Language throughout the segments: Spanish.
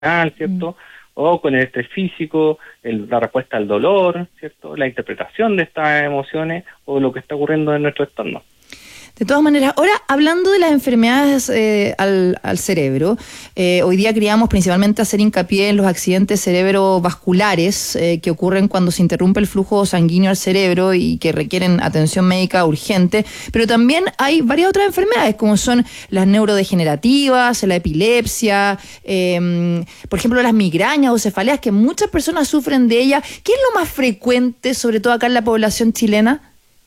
¿cierto? O con el estrés físico, la respuesta al dolor, ¿cierto? La interpretación de estas emociones o lo que está ocurriendo en nuestro entorno. De todas maneras, ahora hablando de las enfermedades al cerebro, hoy día queríamos principalmente hacer hincapié en los accidentes cerebrovasculares que ocurren cuando se interrumpe el flujo sanguíneo al cerebro y que requieren atención médica urgente, pero también hay varias otras enfermedades como son las neurodegenerativas, la epilepsia, por ejemplo las migrañas o cefaleas que muchas personas sufren de ellas. ¿Qué es lo más frecuente, sobre todo acá en la población chilena?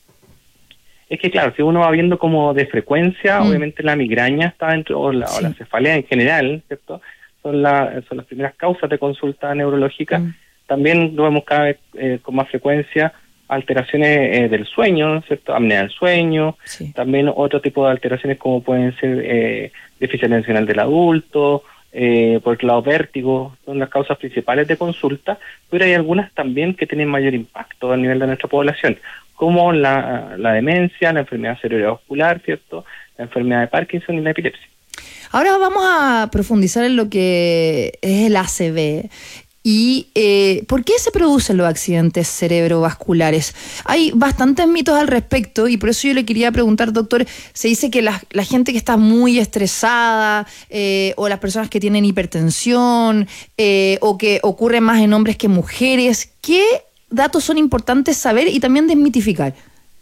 Es que claro, si uno va viendo como de frecuencia, obviamente la migraña está dentro, o la cefalea en general, ¿cierto? Son las primeras causas de consulta neurológica. También lo vemos cada vez con más frecuencia alteraciones del sueño, ¿cierto? Apnea del sueño, también otro tipo de alteraciones como pueden ser déficit atencional del adulto, por otro lado vértigo, son las causas principales de consulta, pero hay algunas también que tienen mayor impacto a nivel de nuestra población, como la demencia, la enfermedad cerebrovascular, ¿cierto? La enfermedad de Parkinson y la epilepsia. Ahora vamos a profundizar en lo que es el ACV. ¿Y por qué se producen los accidentes cerebrovasculares? Hay bastantes mitos al respecto y por eso yo le quería preguntar, doctor, se dice que la gente que está muy estresada o las personas que tienen hipertensión o que ocurre más en hombres que mujeres, ¿qué datos son importantes saber y también desmitificar?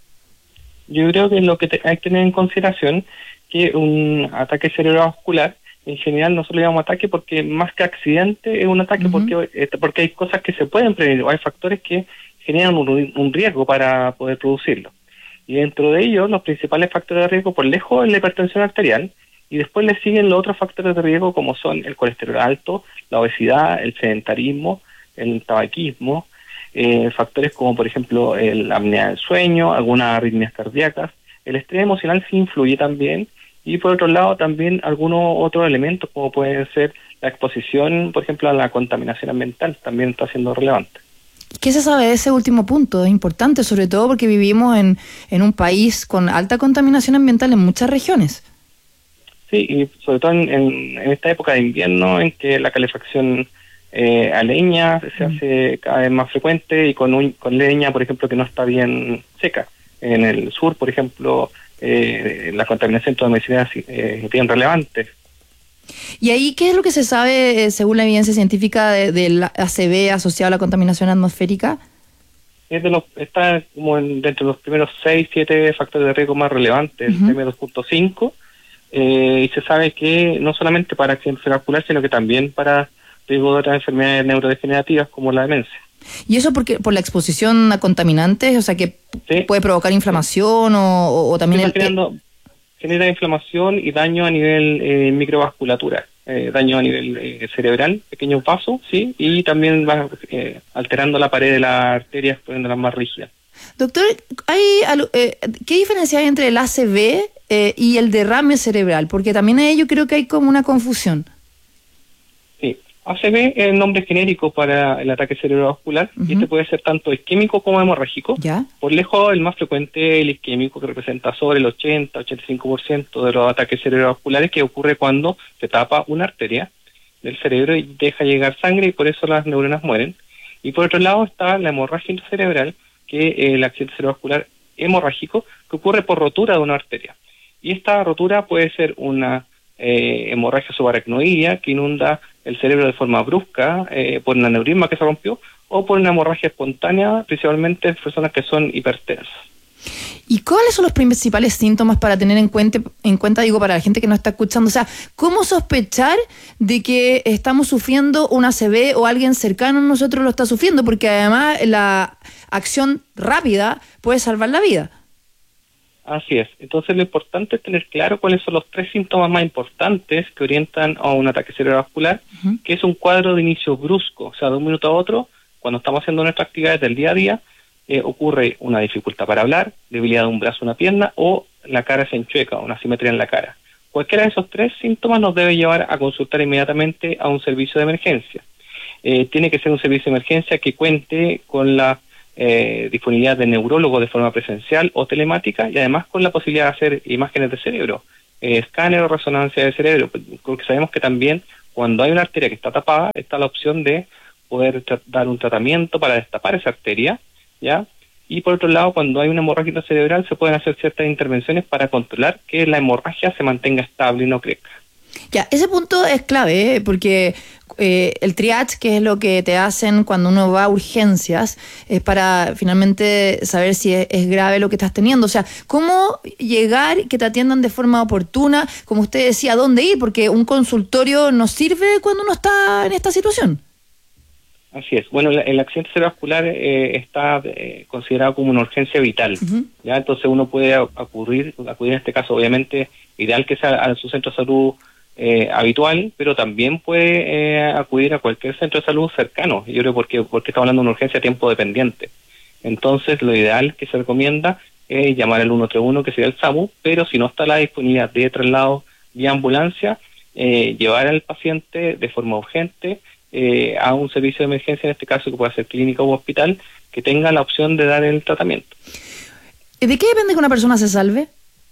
Yo creo que lo que hay que tener en consideración que un ataque cerebrovascular en general nosotros le llamamos ataque porque más que accidente es un ataque porque hay cosas que se pueden prevenir o hay factores que generan un riesgo para poder producirlo. Y dentro de ellos los principales factores de riesgo por lejos es la hipertensión arterial y después le siguen los otros factores de riesgo como son el colesterol alto, la obesidad, el sedentarismo, el tabaquismo, factores como por ejemplo la apnea del sueño, algunas arritmias cardíacas. El estrés emocional sí influye también. Y por otro lado también algunos otros elementos como pueden ser la exposición, por ejemplo, a la contaminación ambiental, también está siendo relevante. ¿Qué se sabe de ese último punto? Es importante, sobre todo porque vivimos en un país con alta contaminación ambiental en muchas regiones. Sí, y sobre todo en esta época de invierno en que la calefacción a leña se hace cada vez más frecuente y con leña, por ejemplo, que no está bien seca. En el sur, por ejemplo, la contaminación medicinal es bien relevante. ¿Y ahí qué es lo que se sabe, según la evidencia científica, del ACV asociado a la contaminación atmosférica? Está como dentro de los primeros 6, 7 factores de riesgo más relevantes, el PM2.5, y se sabe que no solamente para accidentes cerebrovasculares, sino que también para riesgo de otras enfermedades neurodegenerativas como la demencia. ¿Y eso por la exposición a contaminantes? O sea, que puede provocar inflamación o también genera inflamación y daño a nivel microvasculatura, daño a nivel cerebral, pequeños vasos, ¿sí? Y también va alterando la pared de las arterias, poniéndolas más rígidas. Doctor, ¿qué diferencia hay entre el ACV y el derrame cerebral? Porque también en ello creo que hay como una confusión. Sí. ACV es el nombre genérico para el ataque cerebrovascular y este puede ser tanto isquémico como hemorrágico. ¿Ya? Por lejos el más frecuente es el isquémico, que representa sobre el 80-85% de los ataques cerebrovasculares, que ocurre cuando se tapa una arteria del cerebro y deja llegar sangre y por eso las neuronas mueren. Y por otro lado está la hemorragia intracerebral, que es el accidente cerebrovascular hemorrágico, que ocurre por rotura de una arteria. Y esta rotura puede ser una hemorragia subaracnoidea que inunda el cerebro de forma brusca por un aneurisma que se rompió o por una hemorragia espontánea, principalmente en personas que son hipertensas. ¿Y cuáles son los principales síntomas para tener en cuenta, para la gente que nos está escuchando? O sea, ¿cómo sospechar de que estamos sufriendo un ACV o alguien cercano a nosotros lo está sufriendo? Porque además la acción rápida puede salvar la vida. Así es. Entonces lo importante es tener claro cuáles son los 3 síntomas más importantes que orientan a un ataque cerebrovascular, que es un cuadro de inicio brusco, o sea, de un minuto a otro, cuando estamos haciendo nuestras actividades del día a día, ocurre una dificultad para hablar, debilidad de un brazo o una pierna, o la cara se enchueca, una asimetría en la cara. Cualquiera de esos 3 síntomas nos debe llevar a consultar inmediatamente a un servicio de emergencia. Tiene que ser un servicio de emergencia que cuente con la disponibilidad de neurólogo de forma presencial o telemática y además con la posibilidad de hacer imágenes de cerebro, escáner o resonancia de cerebro, porque sabemos que también cuando hay una arteria que está tapada, está la opción de poder dar un tratamiento para destapar esa arteria, ¿ya? Y por otro lado, cuando hay una hemorragia cerebral, se pueden hacer ciertas intervenciones para controlar que la hemorragia se mantenga estable y no crezca. Ya, ese punto es clave, porque el triage, que es lo que te hacen cuando uno va a urgencias, es para finalmente saber si es grave lo que estás teniendo. O sea, ¿cómo llegar y que te atiendan de forma oportuna? Como usted decía, ¿dónde ir? Porque un consultorio no sirve cuando uno está en esta situación. Así es. Bueno, el accidente cerebrovascular está considerado como una urgencia vital. Uh-huh. ¿Ya? Entonces uno puede acudir en este caso, obviamente, ideal que sea a su centro de salud habitual, pero también puede acudir a cualquier centro de salud cercano. Yo creo porque estamos hablando de una urgencia tiempo dependiente. Entonces, lo ideal que se recomienda es llamar al 131, que sería el SAMU, pero si no está la disponibilidad de traslado vía ambulancia, llevar al paciente de forma urgente a un servicio de emergencia, en este caso que puede ser clínica u hospital, que tenga la opción de dar el tratamiento. ¿De qué depende que una persona se salve?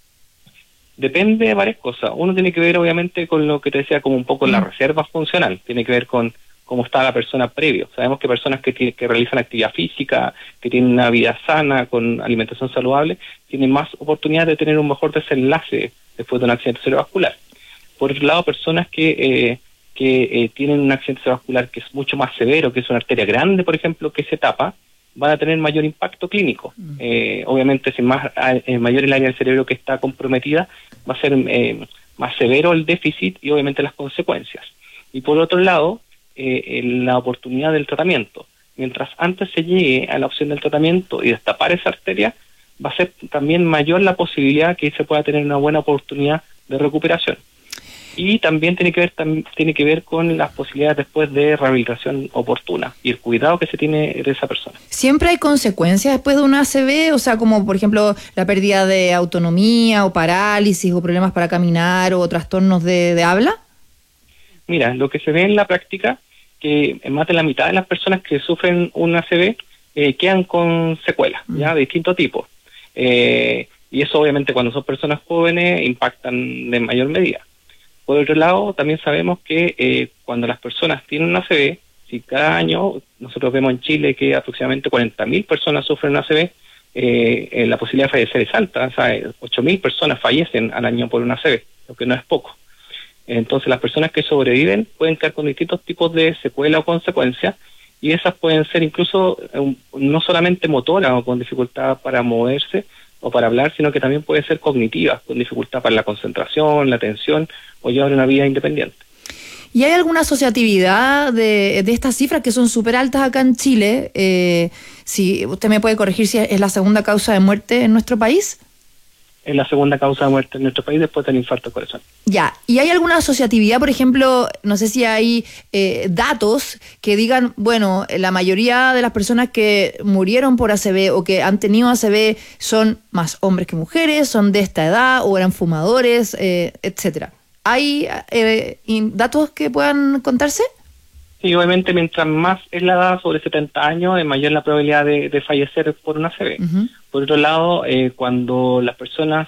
Depende de varias cosas. Uno tiene que ver, obviamente, con lo que te decía, como un poco la reserva funcional. Tiene que ver con cómo está la persona previo. Sabemos que personas que realizan actividad física, que tienen una vida sana, con alimentación saludable, tienen más oportunidad de tener un mejor desenlace después de un accidente cerebrovascular. Por otro lado, personas que tienen un accidente cerebrovascular que es mucho más severo, que es una arteria grande, por ejemplo, que se tapa, van a tener mayor impacto clínico. Obviamente, si mayor el área del cerebro que está comprometida, va a ser más severo el déficit y obviamente las consecuencias. Y por otro lado, la oportunidad del tratamiento. Mientras antes se llegue a la opción del tratamiento y destapar esa arteria, va a ser también mayor la posibilidad que se pueda tener una buena oportunidad de recuperación. Y también tiene que ver con las posibilidades después de rehabilitación oportuna y el cuidado que se tiene de esa persona. ¿Siempre hay consecuencias después de una ACV? O sea, como por ejemplo la pérdida de autonomía o parálisis o problemas para caminar o trastornos de habla. Mira, lo que se ve en la práctica, que más de la mitad de las personas que sufren un ACV quedan con secuelas, ya de distintos tipos. Y eso obviamente cuando son personas jóvenes impactan de mayor medida. Por otro lado, también sabemos que cuando las personas tienen un ACV, si cada año, nosotros vemos en Chile que aproximadamente 40.000 personas sufren un ACV, la posibilidad de fallecer es alta, o sea, 8.000 personas fallecen al año por un ACV, lo que no es poco. Entonces, las personas que sobreviven pueden quedar con distintos tipos de secuelas o consecuencias, y esas pueden ser incluso no solamente motoras o con dificultad para moverse o para hablar, sino que también puede ser cognitivas, con dificultad para la concentración, la atención o llevar una vida independiente. ¿Y hay alguna asociatividad de estas cifras que son súper altas acá en Chile? Si usted me puede corregir si es la segunda causa de muerte en nuestro país. Es la segunda causa de muerte en nuestro país después del infarto al corazón. Ya, ¿y hay alguna asociatividad, por ejemplo, no sé si hay datos que digan, bueno, la mayoría de las personas que murieron por ACV o que han tenido ACV son más hombres que mujeres, son de esta edad o eran fumadores, etcétera? ¿Hay datos que puedan contarse? Sí, obviamente mientras más es la edad, sobre 70 años, es mayor la probabilidad de fallecer por un ACV. Uh-huh. Por otro lado, cuando las personas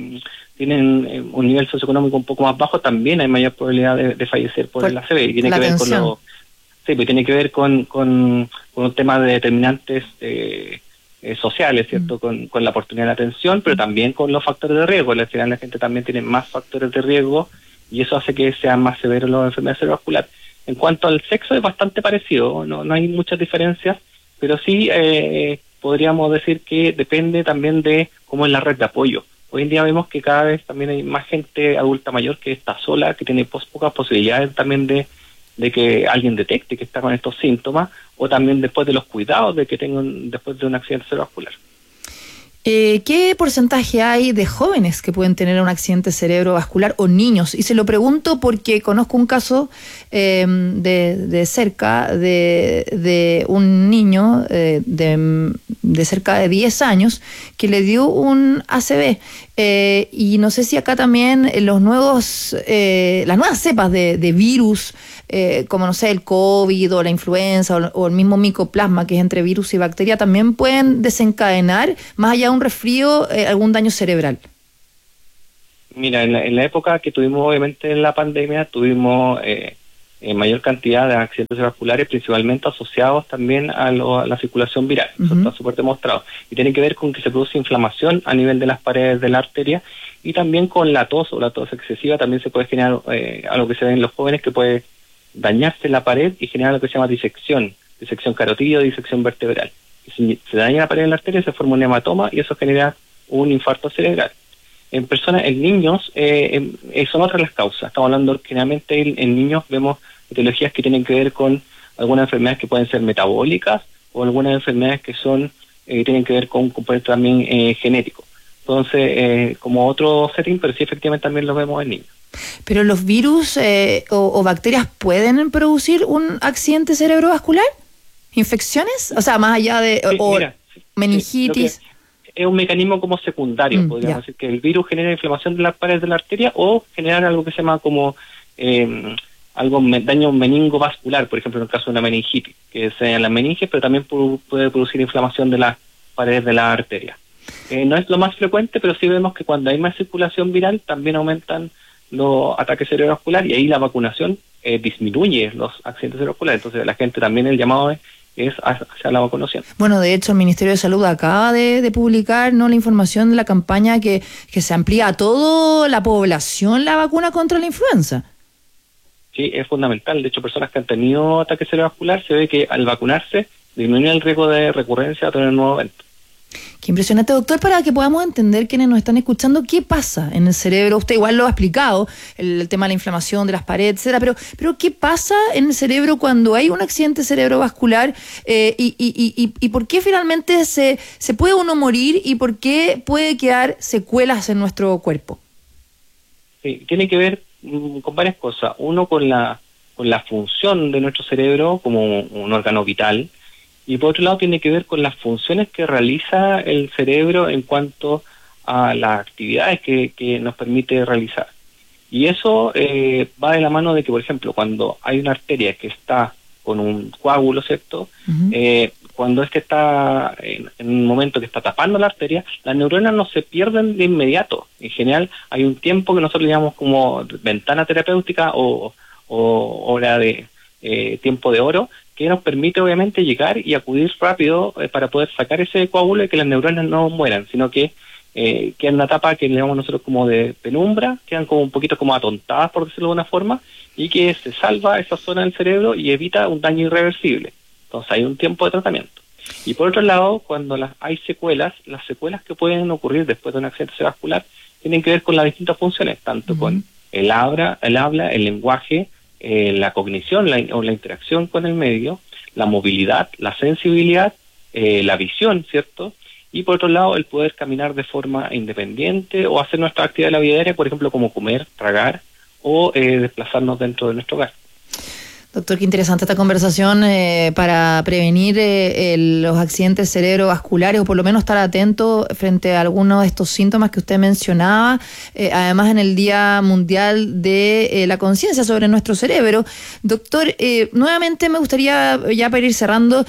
tienen un nivel socioeconómico un poco más bajo, también hay mayor probabilidad de fallecer por el ACV. Y tiene que ver con tiene que ver con un tema de determinantes sociales, ¿cierto? Con la oportunidad de atención, pero también con los factores de riesgo. Al final la gente también tiene más factores de riesgo y eso hace que sean más severos las enfermedades cerebrovasculares. En cuanto al sexo es bastante parecido, no hay muchas diferencias, pero sí podríamos decir que depende también de cómo es la red de apoyo. Hoy en día vemos que cada vez también hay más gente adulta mayor que está sola, que tiene pocas posibilidades también de que alguien detecte que está con estos síntomas, o también después de los cuidados de que tengan después de un accidente cerebrovascular. ¿Qué porcentaje hay de jóvenes que pueden tener un accidente cerebrovascular o niños? Y se lo pregunto porque conozco un caso de cerca de un niño de cerca de 10 años que le dio un ACV. Y no sé si acá también las nuevas cepas de virus, como no sé, el COVID o la influenza o el mismo micoplasma, que es entre virus y bacteria, también pueden desencadenar, más allá de un resfrío, algún daño cerebral. Mira, en la época que tuvimos, obviamente, en la pandemia, tuvimos mayor cantidad de accidentes cerebrovasculares, principalmente asociados también a la circulación viral. Eso está súper demostrado. Y tiene que ver con que se produce inflamación a nivel de las paredes de la arteria, y también con la tos o la tos excesiva también se puede generar algo que se ve en los jóvenes, que puede dañarse la pared y generar lo que se llama disección carotidia o disección vertebral. Si se daña la pared de la arteria, se forma un hematoma y eso genera un infarto cerebral. En niños, son otras las causas. Estamos hablando generalmente en niños, vemos etiologías que tienen que ver con algunas enfermedades que pueden ser metabólicas o algunas enfermedades que tienen que ver con componentes también genéticos. Entonces, como otro setting, pero sí efectivamente también los vemos en niños. ¿Pero los virus o bacterias pueden producir un accidente cerebrovascular? ¿Infecciones? O sea, más allá de meningitis. Sí, es un mecanismo como secundario, podríamos decir, que el virus genera inflamación de las paredes de la arteria o generar algo que se llama como daño meningovascular, por ejemplo, en el caso de una meningitis, que sea en las meninges, pero también puede producir inflamación de las paredes de la arteria. No es lo más frecuente, pero sí vemos que cuando hay más circulación viral también aumentan los ataques cerebrovasculares, y ahí la vacunación disminuye los accidentes cerebrovasculares. Entonces la gente también, el llamado es hacia la vacunación. Bueno, de hecho el Ministerio de Salud acaba de publicar la información de la campaña que se amplía a toda la población la vacuna contra la influenza. Sí, es fundamental. De hecho, personas que han tenido ataque cerebrovascular, se ve que al vacunarse disminuye el riesgo de recurrencia a tener un nuevo evento. Qué impresionante, doctor, para que podamos entender quienes nos están escuchando qué pasa en el cerebro. Usted igual lo ha explicado, el tema de la inflamación de las paredes, etcétera, pero ¿qué pasa en el cerebro cuando hay un accidente cerebrovascular y por qué finalmente se puede uno morir y por qué puede quedar secuelas en nuestro cuerpo? Sí, tiene que ver con varias cosas. Uno, con la función de nuestro cerebro como un órgano vital. Y por otro lado tiene que ver con las funciones que realiza el cerebro en cuanto a las actividades que nos permite realizar. Y eso va de la mano de que, por ejemplo, cuando hay una arteria que está con un coágulo, ¿cierto? Cuando está en un momento que está tapando la arteria, las neuronas no se pierden de inmediato. En general hay un tiempo que nosotros llamamos como ventana terapéutica o hora de tiempo de oro, que nos permite obviamente llegar y acudir rápido para poder sacar ese coágulo y que las neuronas no mueran, sino que quedan en una etapa que le llamamos nosotros como de penumbra, quedan como un poquito como atontadas, por decirlo de una forma, y que se salva esa zona del cerebro y evita un daño irreversible. Entonces hay un tiempo de tratamiento. Y por otro lado, cuando hay secuelas, las secuelas que pueden ocurrir después de un accidente cerebrovascular tienen que ver con las distintas funciones, tanto con el habla, el lenguaje, la cognición o la interacción con el medio, la movilidad, la sensibilidad, la visión, ¿cierto? Y por otro lado, el poder caminar de forma independiente o hacer nuestra actividad de la vida diaria, por ejemplo, como comer, tragar o desplazarnos dentro de nuestro hogar. Doctor, qué interesante esta conversación para prevenir los accidentes cerebrovasculares o por lo menos estar atento frente a algunos de estos síntomas que usted mencionaba, además en el Día Mundial de la Conciencia sobre nuestro cerebro. Doctor, nuevamente me gustaría, ya para ir cerrando,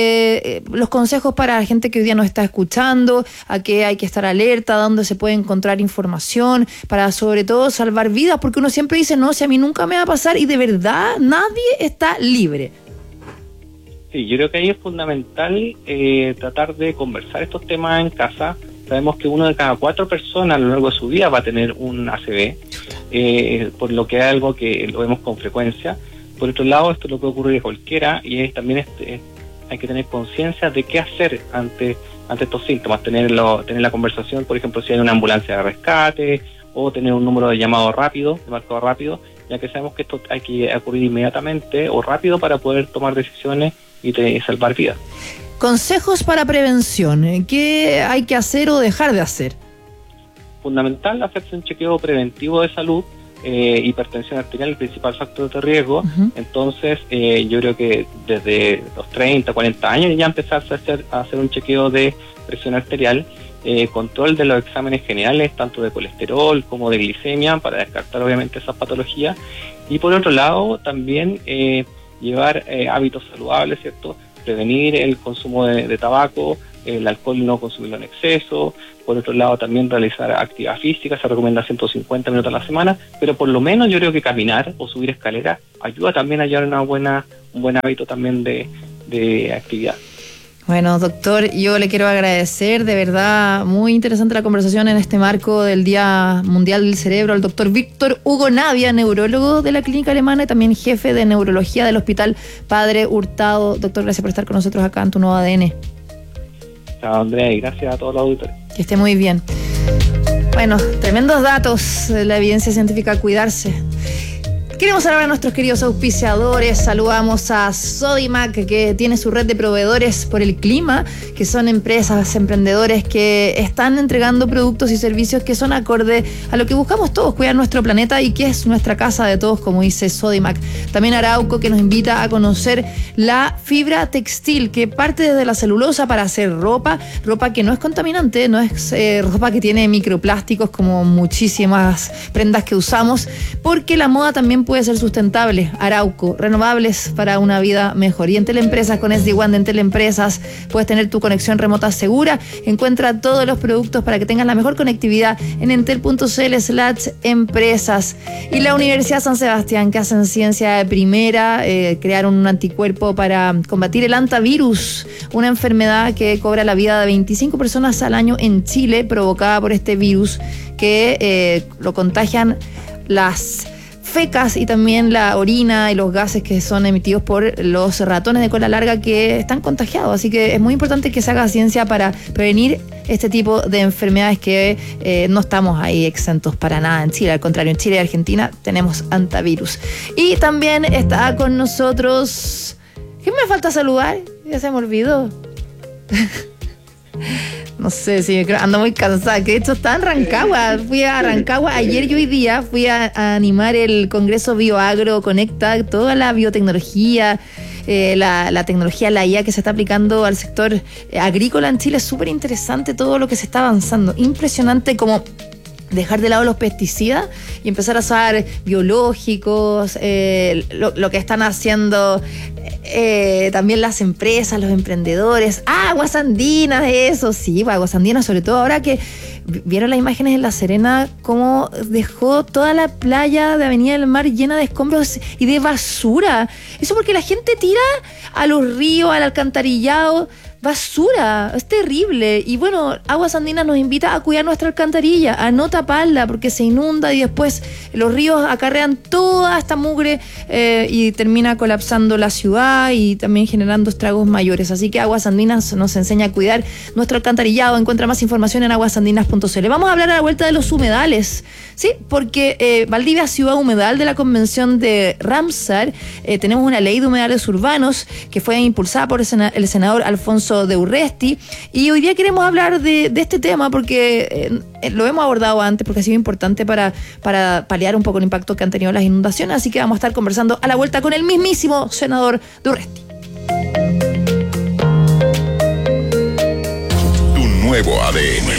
los consejos para la gente que hoy día nos está escuchando, a qué hay que estar alerta, dónde se puede encontrar información para sobre todo salvar vidas, porque uno siempre dice, no, si a mí nunca me va a pasar, y de verdad nadie está libre. Sí, yo creo que ahí es fundamental tratar de conversar estos temas en casa. Sabemos que 1 de cada 4 personas a lo largo de su vida va a tener un ACV, por lo que es algo que lo vemos con frecuencia. Por otro lado, esto lo puede ocurrir a cualquiera y también hay que tener conciencia de qué hacer ante estos síntomas, tener la conversación, por ejemplo, si hay una ambulancia de rescate o tener un número de llamado rápido, de marcado rápido, ya que sabemos que esto hay que acudir inmediatamente o rápido para poder tomar decisiones y salvar vidas. Consejos para prevención, ¿qué hay que hacer o dejar de hacer? Fundamental hacerse un chequeo preventivo de salud. Hipertensión arterial, el principal factor de riesgo. Entonces yo creo que desde los 30, 40 años ya empezarse a hacer un chequeo de presión arterial, control de los exámenes generales, tanto de colesterol como de glicemia, para descartar obviamente esas patologías. Y por otro lado también llevar hábitos saludables, ¿cierto? Prevenir el consumo de tabaco, el alcohol no consumirlo en exceso. Por otro lado, también realizar actividad física, se recomienda 150 minutos a la semana, pero por lo menos yo creo que caminar o subir escaleras ayuda también a llevar un buen hábito también de actividad. Bueno, doctor, yo le quiero agradecer, de verdad, muy interesante la conversación en este marco del Día Mundial del Cerebro, al doctor Víctor Hugo Navia, neurólogo de la Clínica Alemana y también jefe de neurología del Hospital Padre Hurtado. Doctor, gracias por estar con nosotros acá en Tu Nuevo ADN. Chao, Andrea, y gracias a todos los auditores. Que esté muy bien. Bueno, tremendos datos de la evidencia científica, cuidarse. Queremos saludar a nuestros queridos auspiciadores. Saludamos a Sodimac, que tiene su red de proveedores por el clima, que son empresas, emprendedores que están entregando productos y servicios que son acorde a lo que buscamos todos, cuidar nuestro planeta y que es nuestra casa de todos, como dice Sodimac. También Arauco, que nos invita a conocer la fibra textil, que parte desde la celulosa para hacer ropa que no es contaminante, no es ropa que tiene microplásticos como muchísimas prendas que usamos, porque la moda también puede ser sustentable. Arauco, renovables para una vida mejor. Y en Teleempresas, con SD-WAN de Teleempresas, puedes tener tu conexión remota segura. Encuentra todos los productos para que tengas la mejor conectividad en entel.cl/empresas. Y la Universidad San Sebastián, que hacen ciencia de primera, crearon un anticuerpo para combatir el hantavirus, una enfermedad que cobra la vida de 25 personas al año en Chile, provocada por este virus que lo contagian las fecas y también la orina y los gases que son emitidos por los ratones de cola larga que están contagiados. Así que es muy importante que se haga ciencia para prevenir este tipo de enfermedades que no estamos ahí exentos para nada en Chile. Al contrario, en Chile y Argentina tenemos hantavirus. Y también está con nosotros... ¿Qué me falta saludar? Ya se me olvidó. No sé, si ando muy cansada, que de hecho está en Rancagua. Fui a Rancagua ayer y hoy día, fui a animar el Congreso Bioagro Conecta, toda la biotecnología, la tecnología, la IA que se está aplicando al sector agrícola en Chile. Es súper interesante todo lo que se está avanzando, impresionante como dejar de lado los pesticidas y empezar a usar biológicos, lo que están haciendo también las empresas, los emprendedores. Aguas andinas, eso sí, aguas andinas, sobre todo ahora que vieron las imágenes en La Serena, cómo dejó toda la playa de Avenida del Mar llena de escombros y de basura. Eso porque la gente tira a los ríos, al alcantarillado, basura, es terrible. Y bueno, Aguas Andinas nos invita a cuidar nuestra alcantarilla, a no taparla porque se inunda y después los ríos acarrean toda esta mugre y termina colapsando la ciudad y también generando estragos mayores. Así que Aguas Andinas nos enseña a cuidar nuestro alcantarillado. Encuentra más información en aguasandinas.cl. Vamos a hablar a la vuelta de los humedales, ¿sí? Porque Valdivia, ciudad humedal de la Convención de Ramsar, tenemos una ley de humedales urbanos que fue impulsada por el senador Alfonso de Urresti, y hoy día queremos hablar de este tema porque lo hemos abordado antes porque ha sido importante para paliar un poco el impacto que han tenido las inundaciones, así que vamos a estar conversando a la vuelta con el mismísimo senador de Urresti. Tu nuevo ADN.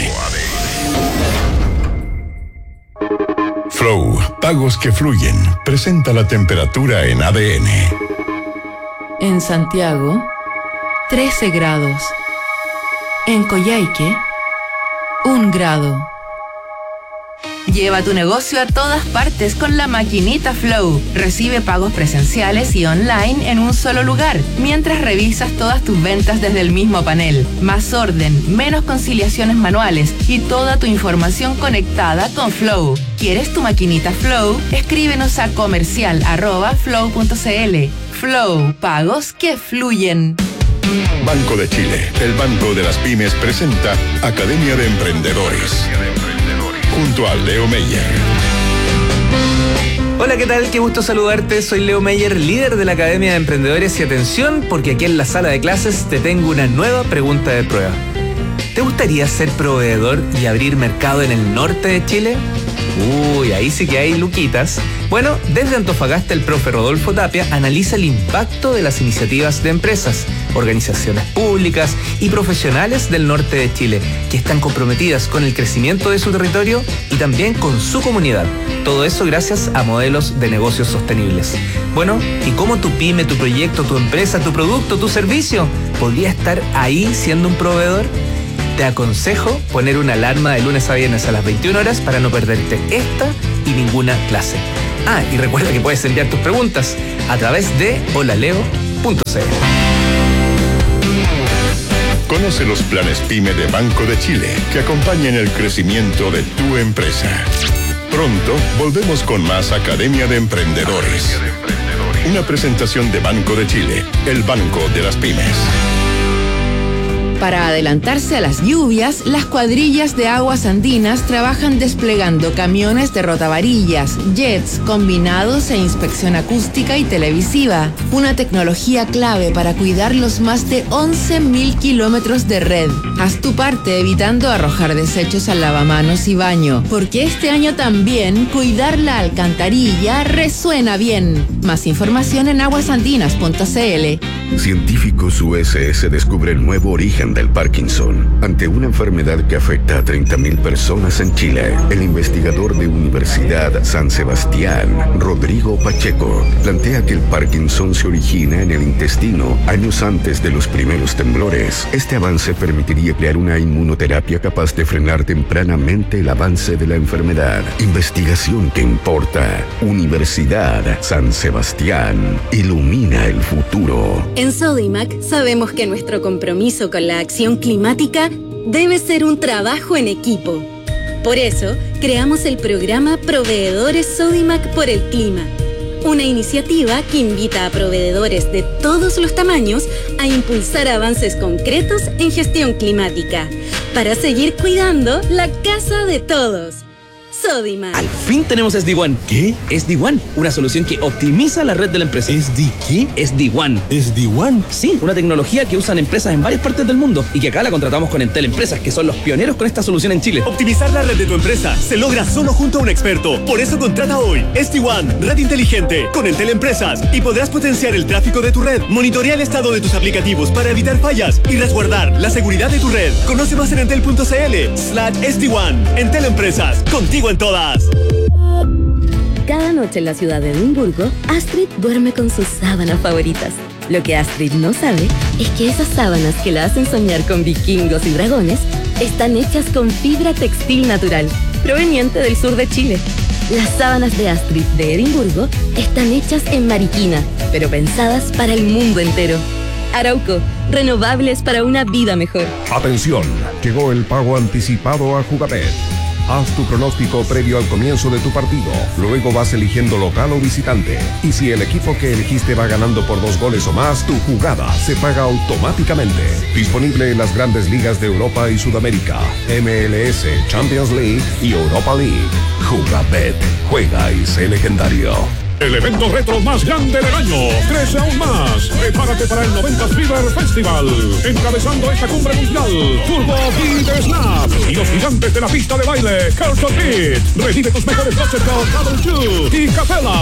Flow, pagos que fluyen, presenta la temperatura en ADN. En Santiago, 13 grados. En Coyhaique, 1 grado. Lleva tu negocio a todas partes con la maquinita Flow. Recibe pagos presenciales y online en un solo lugar, mientras revisas todas tus ventas desde el mismo panel. Más orden, menos conciliaciones manuales y toda tu información conectada con Flow. ¿Quieres tu maquinita Flow? Escríbenos a comercial@flow.cl. Flow, pagos que fluyen. Banco de Chile, el banco de las pymes, presenta Academia de Emprendedores, junto a Leo Meyer. Hola, ¿qué tal? Qué gusto saludarte. Soy Leo Meyer, líder de la Academia de Emprendedores, y atención, porque aquí en la sala de clases te tengo una nueva pregunta de prueba. ¿Te gustaría ser proveedor y abrir mercado en el norte de Chile? Uy, ahí sí que hay luquitas. Bueno, desde Antofagasta el profe Rodolfo Tapia analiza el impacto de las iniciativas de empresas, organizaciones públicas y profesionales del norte de Chile que están comprometidas con el crecimiento de su territorio y también con su comunidad. Todo eso gracias a modelos de negocios sostenibles. Bueno, ¿y cómo tu pyme, tu proyecto, tu empresa, tu producto, tu servicio podría estar ahí siendo un proveedor? Te aconsejo poner una alarma de lunes a viernes a las 21 horas para no perderte esta y ninguna clase. Y recuerda que puedes enviar tus preguntas a través de holaleo.cl. Conoce los planes PYME de Banco de Chile que acompañan el crecimiento de tu empresa. Pronto volvemos con más Academia de Emprendedores. Una presentación de Banco de Chile, el banco de las pymes. Para adelantarse a las lluvias, las cuadrillas de aguas andinas trabajan desplegando camiones de rotavarillas, jets, combinados e inspección acústica y televisiva. Una tecnología clave para cuidar los más de 11.000 kilómetros de red. Haz tu parte evitando arrojar desechos al lavamanos y baño, porque este año también cuidar la alcantarilla resuena bien. Más información en aguasandinas.cl. Científicos USS descubre el nuevo origen del Parkinson. Ante una enfermedad que afecta a 30.000 personas en Chile, el investigador de Universidad San Sebastián, Rodrigo Pacheco, plantea que el Parkinson se origina en el intestino años antes de los primeros temblores. Este avance permitiría crear una inmunoterapia capaz de frenar tempranamente el avance de la enfermedad. Investigación que importa. Universidad San Sebastián. Ilumina el futuro. En Sodimac sabemos que nuestro compromiso con la acción climática debe ser un trabajo en equipo. Por eso, creamos el programa Proveedores Sodimac por el Clima, una iniciativa que invita a proveedores de todos los tamaños a impulsar avances concretos en gestión climática, para seguir cuidando la casa de todos. Sodimac. Al fin tenemos SD-WAN. ¿Qué? SD-WAN, una solución que optimiza la red de la empresa. ¿SD qué? SD-WAN. ¿SD-WAN? Sí, una tecnología que usan empresas en varias partes del mundo y que acá la contratamos con Entel Empresas, que son los pioneros con esta solución en Chile. Optimizar la red de tu empresa se logra solo junto a un experto. Por eso contrata hoy SD-WAN, red inteligente, con Entel Empresas, y podrás potenciar el tráfico de tu red, monitorear el estado de tus aplicativos para evitar fallas y resguardar la seguridad de tu red. Conoce más en entel.cl/SD-WAN. Entel Empresas, contigo en todas. Cada noche en la ciudad de Edimburgo, Astrid duerme con sus sábanas favoritas. Lo que Astrid no sabe es que esas sábanas que la hacen soñar con vikingos y dragones están hechas con fibra textil natural, proveniente del sur de Chile. Las sábanas de Astrid de Edimburgo están hechas en Mariquina, pero pensadas para el mundo entero. Arauco, renovables para una vida mejor. Atención, llegó el pago anticipado a Jugabet. Haz tu pronóstico previo al comienzo de tu partido. Luego vas eligiendo local o visitante. Y si el equipo que elegiste va ganando por 2 goles o más, tu jugada se paga automáticamente. Disponible en las grandes ligas de Europa y Sudamérica, MLS, Champions League y Europa League. Jugabet. Juega y sé legendario. El evento retro más grande del año. Crece aún más. Prepárate para el 90s Fever Festival. Encabezando esta cumbre mundial, Turbo Beat Snap y los gigantes de la pista de baile, Carlton Beat. Revive tus mejores noches con Double Two y Capella.